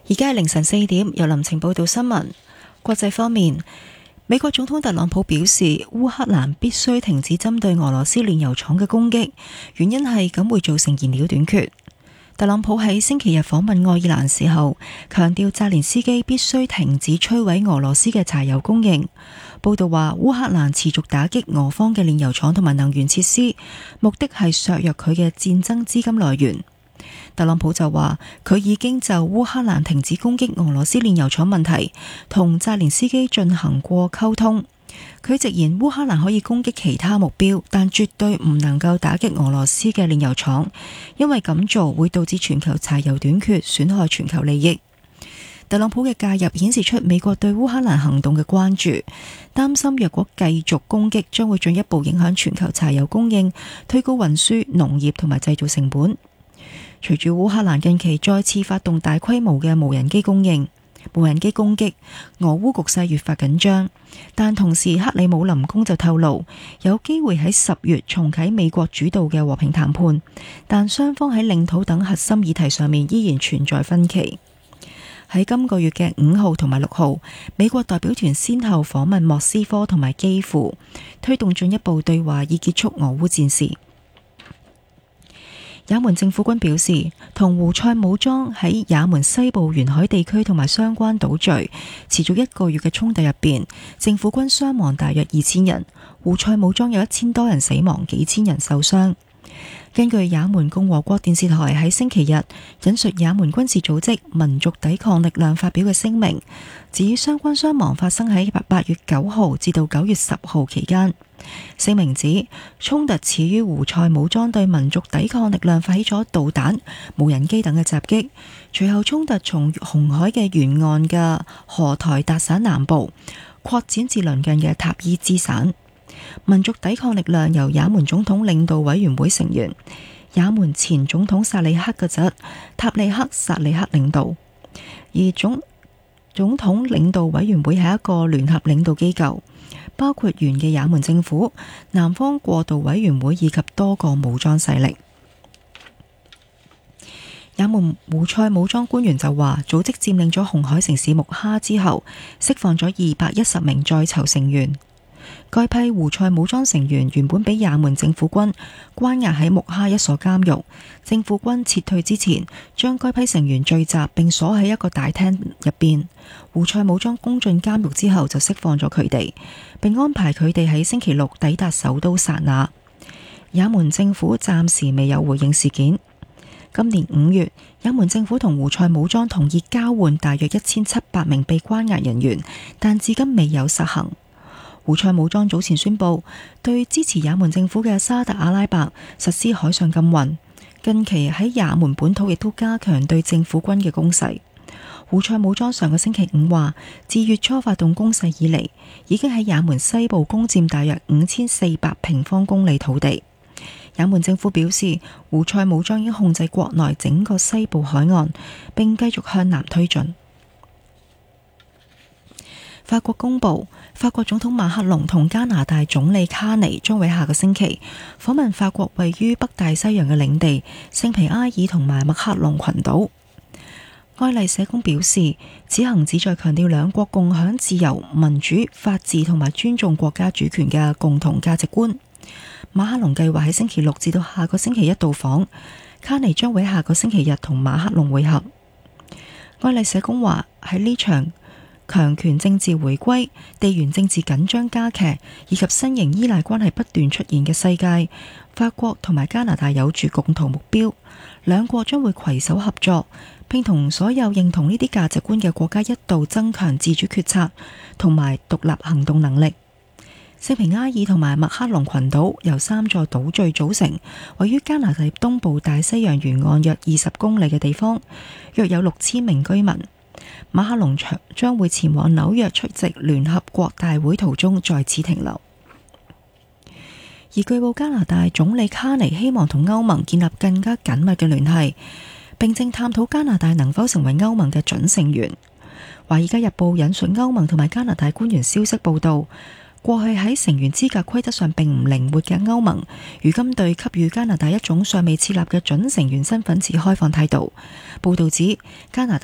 而家係凌晨4點，由林晴報道新聞。國際方面，美國總統特朗普表示，烏克蘭必須停止針對俄羅斯煉油廠嘅攻擊，原因係咁會造成燃料短缺。特朗普喺星期日訪問愛爾蘭時候，強調澤連斯基必須停止摧毀俄羅斯嘅柴油供應。報道話，烏克蘭持續打擊俄方嘅煉油廠同埋能源設施，目的係削弱佢嘅戰爭資金來源。特朗普就話，佢已經就烏克蘭停止攻擊俄羅斯煉油廠問題同澤連斯基進行過溝通。佢直言烏克蘭可以攻擊其他目標，但絕對唔能夠打擊俄羅斯嘅煉油廠，因為咁做會導致全球柴油短缺，損害全球利益。特朗普嘅介入顯示出美國對烏克蘭行動嘅關注，擔心若果繼續攻擊，將會進一步影響全球柴油供應，推高運輸、農業同埋製造成本。隨住烏克蘭近期再次發動大規模嘅無人機攻擊，俄烏局勢越發緊張。但同時，克里姆林宮就透露，有機會喺10月重啟美國主導嘅和平談判，但雙方喺領土等核心議題上面依然存在分歧。喺今個月嘅5號同埋6號，美國代表團先後訪問莫斯科同埋基輔，推動進一步對話以結束俄烏戰事。也門政府軍表示，同胡塞武裝喺也門西部沿海地區同埋相關島嶼持續1個月嘅衝突入邊，政府軍傷亡大約2000人，胡塞武裝有1000多人死亡，幾千人受傷。根據也門共和國電視台喺星期日引述也門軍事組織民族抵抗力量發表嘅聲明，指相關傷亡發生喺8月9號至到9月10號期間。聲明指衝突始於胡塞武裝對民族抵抗力量發起咗導彈、無人機等嘅襲擊，隨後衝突從紅海嘅沿岸嘅荷台達省南部擴展至鄰近嘅塔伊茲省。民族抵抗力量由也門總統領導委員會成員、也門前總統薩利克嘅侄塔利克薩利克領導，而總統領導委員會係一個聯合領導機構，包括原嘅也門政府、南方過渡委員會以及多個武裝勢力。也門胡塞武裝官員就話，組織佔領咗紅海城市木哈之後，釋放咗210名在囚成員。該批胡塞武裝成員原本被也門政府軍關押喺木哈一所監獄，政府軍撤退之前，將該批成員聚集並鎖喺一個大廳入邊。胡塞武裝攻進監獄之後就釋放咗佢哋，並安排佢哋喺星期六抵達首都薩那。也門政府暫時未有回應事件。今年5月，也門政府同胡塞武裝同意交換大約1700名被關押人員，但至今未有實行。胡塞武裝早前宣布對支持也門政府嘅沙特阿拉伯實施海上禁運，近期喺也門本土亦都加強對政府軍嘅攻勢。胡塞武裝上個星期5話，自月初發動攻勢以嚟，已經喺也門西部攻佔大約5400平方公里土地。也門政府表示，胡塞武裝已經控制國內整個西部海岸，並繼續向南推進。法國公布，法國總統馬克龍同加拿大總理卡尼將會下個星期訪問法國位於北大西洋嘅領地聖皮埃爾同埋麥克龍群島。愛麗舍宮表示，此行旨在強調兩國共享自由、民主、法治同埋尊重國家主權嘅共同價值觀。馬克龍計劃喺星期六至到下個星期一到訪，卡尼將會下個星期日同馬克龍會合。愛麗舍宮話，喺呢場強權政治回歸、地緣政治緊張加劇以及新型依賴關係不斷出現嘅世界，法國同埋加拿大有住共同目標，兩國將會攜手合作，並同所有認同呢啲價值觀嘅國家一道增強自主決策同埋獨立行動能力。聖皮埃爾同埋麥克龍群島由3座島嶼組成，位於加拿大東部大西洋沿岸約20公里嘅地方，約有6000名居民。馬克龍將會前往紐約出席聯合國大會途中在此停留。而據報加拿大總理卡尼希望同歐盟建立更加緊密嘅聯繫，並正探討加拿大能否成為歐盟嘅準成員。華爾街日報引述歐盟同埋加拿大官員消息報道，過去喺成員資格規則上並唔靈活嘅歐盟，如今對給予加拿大一種尚未設立嘅準成員身份持開放態度。報道指加拿大